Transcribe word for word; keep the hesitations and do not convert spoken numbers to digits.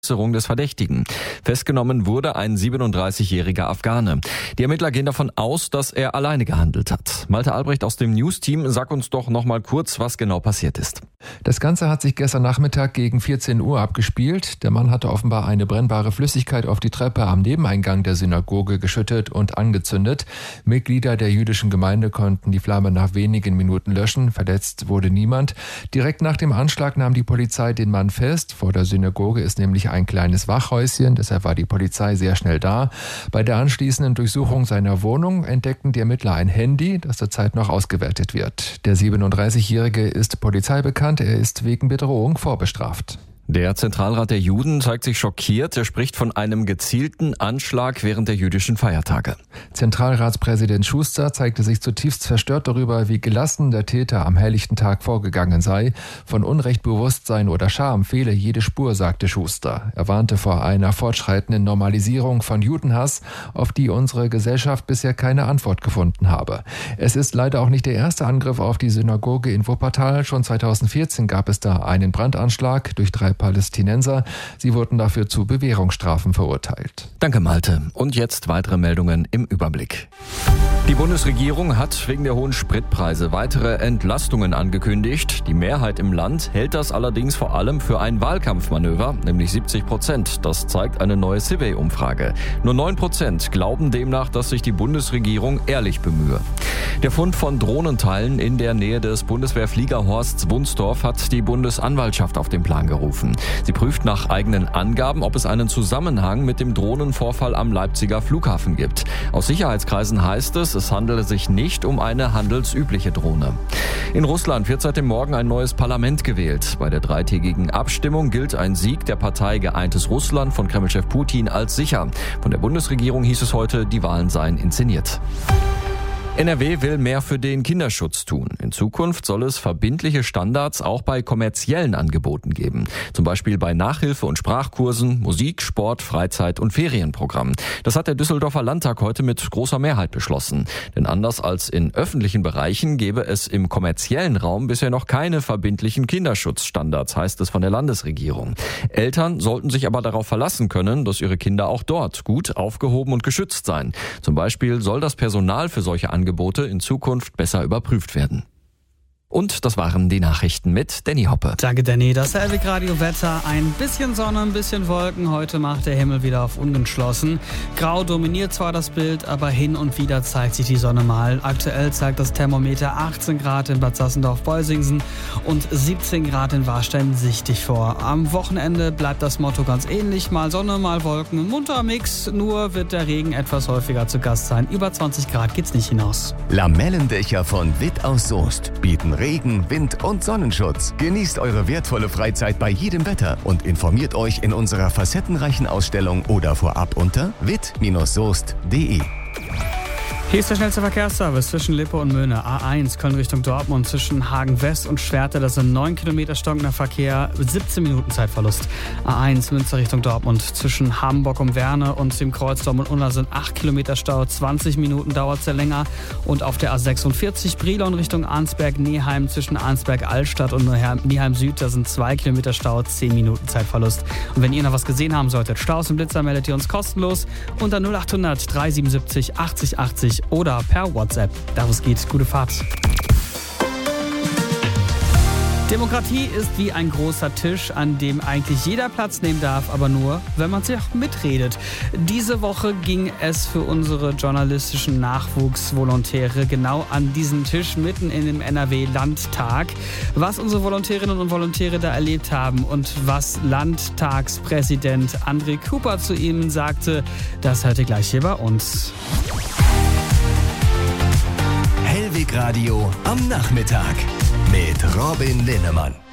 des Verdächtigen. Festgenommen wurde ein siebenunddreißigjähriger Afghane. Die Ermittler gehen davon aus, dass er alleine gehandelt hat. Malte Albrecht aus dem News-Team, sag uns doch noch mal kurz, was genau passiert ist. Das Ganze hat sich gestern Nachmittag gegen vierzehn Uhr abgespielt. Der Mann hatte offenbar eine brennbare Flüssigkeit auf die Treppe am Nebeneingang der Synagoge geschüttet und angezündet. Mitglieder der jüdischen Gemeinde konnten die Flamme nach wenigen Minuten löschen. Verletzt wurde niemand. Direkt nach dem Anschlag nahm die Polizei den Mann fest. Vor der Synagoge ist nämlich ein kleines Wachhäuschen, deshalb war die Polizei sehr schnell da. Bei der anschließenden Durchsuchung seiner Wohnung entdeckten die Ermittler ein Handy, das zurzeit noch ausgewertet wird. Der siebenunddreißigjährige ist polizeibekannt, er ist wegen Bedrohung vorbestraft. Der Zentralrat der Juden zeigt sich schockiert. Er spricht von einem gezielten Anschlag während der jüdischen Feiertage. Zentralratspräsident Schuster zeigte sich zutiefst verstört darüber, wie gelassen der Täter am helllichten Tag vorgegangen sei. Von Unrechtbewusstsein oder Scham fehle jede Spur, sagte Schuster. Er warnte vor einer fortschreitenden Normalisierung von Judenhass, auf die unsere Gesellschaft bisher keine Antwort gefunden habe. Es ist leider auch nicht der erste Angriff auf die Synagoge in Wuppertal. Schon zweitausendvierzehn gab es da einen Brandanschlag durch drei Palästinenser. Sie wurden dafür zu Bewährungsstrafen verurteilt. Danke, Malte. Und jetzt weitere Meldungen im Überblick. Die Bundesregierung hat wegen der hohen Spritpreise weitere Entlastungen angekündigt. Die Mehrheit im Land hält das allerdings vor allem für ein Wahlkampfmanöver, nämlich siebzig Prozent. Das zeigt eine neue Civey-Umfrage. Nur neun Prozent glauben demnach, dass sich die Bundesregierung ehrlich bemühe. Der Fund von Drohnenteilen in der Nähe des Bundeswehrfliegerhorsts Wunstorf hat die Bundesanwaltschaft auf den Plan gerufen. Sie prüft nach eigenen Angaben, ob es einen Zusammenhang mit dem Drohnenvorfall am Leipziger Flughafen gibt. Aus Sicherheitskreisen heißt es, es handele sich nicht um eine handelsübliche Drohne. In Russland wird seit dem Morgen ein neues Parlament gewählt. Bei der dreitägigen Abstimmung gilt ein Sieg der Partei Geeintes Russland von Kremlchef Putin als sicher. Von der Bundesregierung hieß es heute, die Wahlen seien inszeniert. N R W will mehr für den Kinderschutz tun. In Zukunft soll es verbindliche Standards auch bei kommerziellen Angeboten geben. Zum Beispiel bei Nachhilfe- und Sprachkursen, Musik, Sport, Freizeit- und Ferienprogrammen. Das hat der Düsseldorfer Landtag heute mit großer Mehrheit beschlossen. Denn anders als in öffentlichen Bereichen gäbe es im kommerziellen Raum bisher noch keine verbindlichen Kinderschutzstandards, heißt es von der Landesregierung. Eltern sollten sich aber darauf verlassen können, dass ihre Kinder auch dort gut aufgehoben und geschützt seien. Zum Beispiel soll das Personal für solche Angebote Angebote in Zukunft besser überprüft werden. Und das waren die Nachrichten mit Danny Hoppe. Danke, Danny. Das Hellwig Radio Wetter. Ein bisschen Sonne, ein bisschen Wolken. Heute macht der Himmel wieder auf ungeschlossen. Grau dominiert zwar das Bild, aber hin und wieder zeigt sich die Sonne mal. Aktuell zeigt das Thermometer achtzehn Grad in Bad Sassendorf-Beusingsen und siebzehn Grad in Warstein sichtig vor. Am Wochenende bleibt das Motto ganz ähnlich. Mal Sonne, mal Wolken. Ein munterer Mix, nur wird der Regen etwas häufiger zu Gast sein. Über zwanzig Grad geht's nicht hinaus. Lamellendächer von Witt aus Soest bieten Regen, Wind und Sonnenschutz. Genießt eure wertvolle Freizeit bei jedem Wetter und informiert euch in unserer facettenreichen Ausstellung oder vorab unter witt Bindestrich soest punkt de. Hier ist der schnellste Verkehrsservice zwischen Lippe und Möhne. A eins Köln Richtung Dortmund zwischen Hagen West und Schwerte. Das sind neun Kilometer stockender Verkehr, siebzehn Minuten Zeitverlust. A eins Münster Richtung Dortmund zwischen Hamburg und Werne und dem Kreuz Dortmund-Unna sind acht Kilometer Stau, zwanzig Minuten dauert es länger. Und auf der A sechsundvierzig Brilon Richtung Arnsberg-Neheim zwischen Arnsberg-Altstadt und Neheim-Süd, da sind zwei Kilometer Stau, zehn Minuten Zeitverlust. Und wenn ihr noch was gesehen haben solltet, Staus und Blitzer, meldet ihr uns kostenlos unter null achthundert drei siebenundsiebzig achtzig achtzig oder per WhatsApp. Darum es geht. Gute Fahrt. Demokratie ist wie ein großer Tisch, an dem eigentlich jeder Platz nehmen darf, aber nur, wenn man sich auch mitredet. Diese Woche ging es für unsere journalistischen Nachwuchsvolontäre genau an diesen Tisch mitten in dem N R W-Landtag. Was unsere Volontärinnen und Volontäre da erlebt haben und was Landtagspräsident André Cooper zu ihnen sagte, das hört ihr gleich hier bei uns. Hellwig Radio am Nachmittag mit Robin Linnemann.